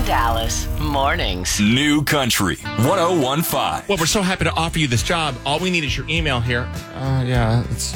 Dallas Mornings. New Country 101.5. Well, we're so happy to offer you this job. All we need is your email here. Yeah, it's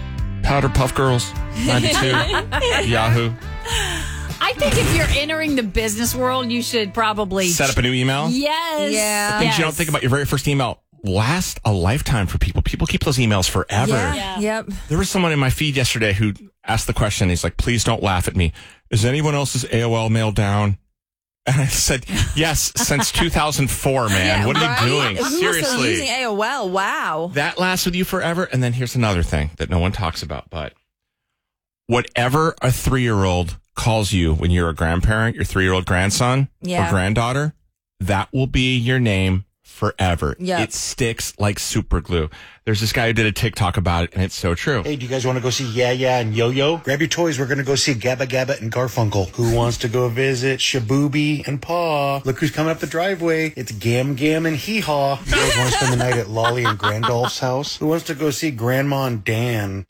powderpuffgirls92 Yahoo. I think if you're entering the business world, you should probably Set up a new email. Yes. Yeah. Things you don't think about your very first email last a lifetime for people. People keep those emails forever. Yeah. Yep. There was someone in my feed yesterday who asked the question. He's like, please don't laugh at me. Is anyone else's AOL mail down? And I said, yes, since 2004, man. Yeah, what are right? you doing? Who's Seriously. using AOL? Wow. That lasts with you forever. And then here's another thing that no one talks about, but whatever a 3-year-old calls you when you're a grandparent, your 3-year-old grandson or granddaughter, that will be your name forever. Yep. It sticks like super glue. There's this guy who did a TikTok about it, and it's so true. Hey, do you guys want to go see Yeah and Yo-Yo? Grab your toys. We're going to go see Gabba Gabba and Garfunkel. Who wants to go visit Shabooby and Paw? Look who's coming up the driveway. It's Gam Gam and Hee Haw. You guys want to spend the night at Lolly and Grandolph's house? Who wants to go see Grandma and Dan?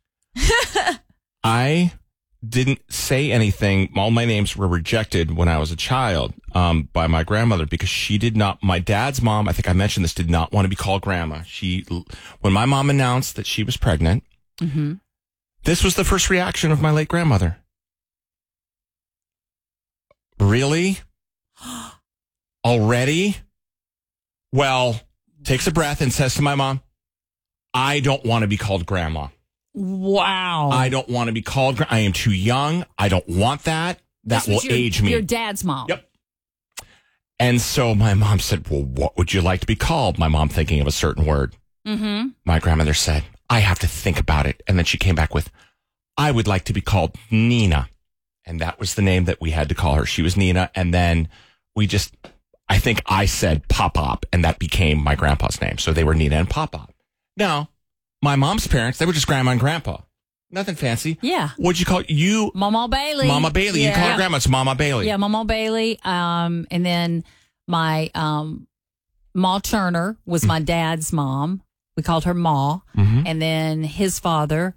I didn't say anything. All my names were rejected when I was a child by my grandmother because she did not. My dad's mom, I think I mentioned this, did not want to be called grandma. When my mom announced that she was pregnant, this was the first reaction of my late grandmother. Really? Already? Well, takes a breath and says to my mom, I don't want to be called grandma. Wow. I don't want to be called. I am too young. I don't want that. That will age me. Your dad's mom. Yep. And so my mom said, well, what would you like to be called? My mom thinking of a certain word. Mm-hmm. My grandmother said, I have to think about it. And then she came back with, I would like to be called Nina. And that was the name that we had to call her. She was Nina. And then I think I said Pop-Pop, and that became my grandpa's name. So they were Nina and Pop-Pop. Now, my mom's parents, they were just grandma and grandpa. Nothing fancy. Yeah. What'd you call you? Mama Bailey. Mama Bailey. Yeah. You call her grandma. It's Mama Bailey. Yeah, Mama Bailey. And then my Ma Turner was my dad's mom. We called her Ma. Mm-hmm. And then his father,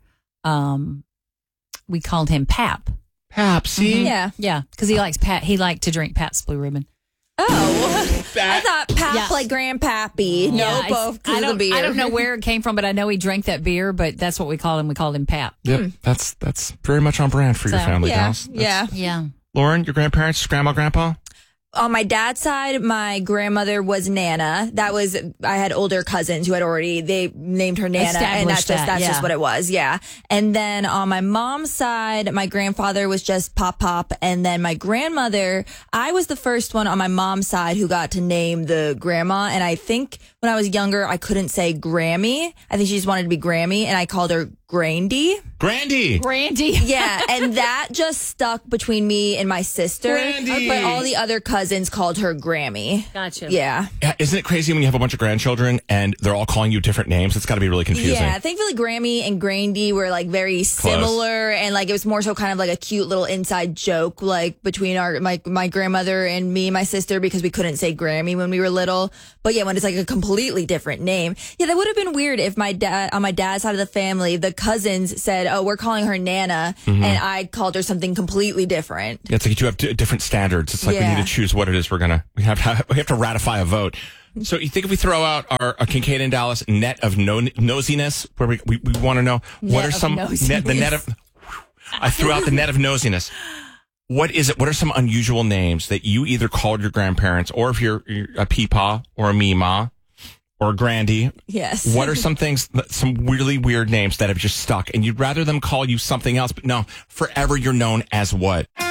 we called him Pap. Pap, see? Yeah. Yeah, because he liked to drink Pabst Blue Ribbon. Oh. I thought Pap like Grandpappy. No, both because of the beer. I don't know where it came from, but I know he drank that beer, but that's what we called him. We called him Pap. Yep. That's very much on brand for your family, yeah, Dallas. Yeah. Lauren, your grandparents, grandma, grandpa? On my dad's side, my grandmother was Nana. I had older cousins who they named her Nana, and that's just what it was. Yeah. And then on my mom's side, my grandfather was just Pop, and then my grandmother, I was the first one on my mom's side who got to name the grandma. And I think when I was younger, I couldn't say Grammy. I think she just wanted to be Grammy, and I called her Grandy. Grandy. Yeah, and that just stuck between me and my sister. Grandy. But all the other cousins called her Grammy. Gotcha. Yeah. Isn't it crazy when you have a bunch of grandchildren and they're all calling you different names? It's got to be really confusing. Yeah, thankfully Grammy and Grandy were like very similar, and like it was more so kind of like a cute little inside joke like between my grandmother and me and my sister because we couldn't say Grammy when we were little. But yeah, when it's like a completely different name. Yeah, that would have been weird if on my dad's side of the family, the cousins said, oh, we're calling her Nana, and I called her something completely different. Yeah, it's like you have different standards. It's like we need to choose what it is we have to ratify a vote. So you think if we throw out our Kincaid and Dallas net of nosiness, where we want to know what are some the net of I threw out the net of nosiness. What is it? What are some unusual names that you either called your grandparents, or if you're a Peepaw or a Meemaw or a Grandy? Yes. What are some things, some really weird names that have just stuck, and you'd rather them call you something else, but no, forever you're known as what?